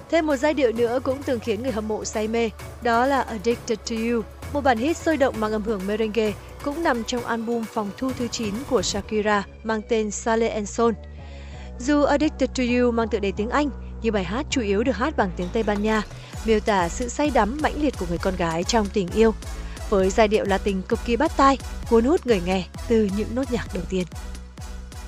Thêm một giai điệu nữa cũng từng khiến người hâm mộ say mê, đó là Addicted to You, một bản hit sôi động mang âm hưởng merengue, cũng nằm trong album phòng thu thứ 9 của Shakira mang tên Sale and Sol. Dù Addicted to You mang tựa đề tiếng Anh, nhưng bài hát chủ yếu được hát bằng tiếng Tây Ban Nha, miêu tả sự say đắm mãnh liệt của người con gái trong tình yêu. Với giai điệu Latin cực kỳ bắt tai, cuốn hút người nghe từ những nốt nhạc đầu tiên.